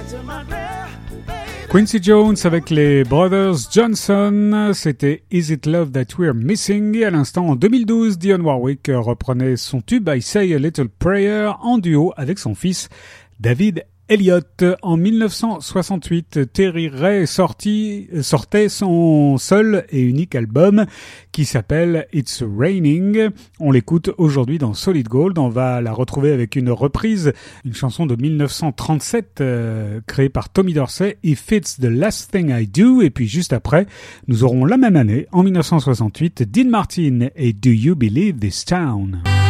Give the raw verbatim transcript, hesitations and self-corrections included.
Quincy Jones avec les Brothers Johnson, c'était Is It Love That We're Missing? Et à l'instant, en deux mille douze, Dionne Warwick reprenait son tube I Say a Little Prayer en duo avec son fils David Elliott. En mille neuf cent soixante-huit, Terry Ray sorti, sortait son seul et unique album qui s'appelle It's Raining. On l'écoute aujourd'hui dans Solid Gold. On va la retrouver avec une reprise, une chanson de mille neuf cent trente-sept euh, créée par Tommy Dorsey, If It's the Last Thing I Do. Et puis juste après, nous aurons la même année, en mille neuf cent soixante-huit, Dean Martin et Do You Believe This Town?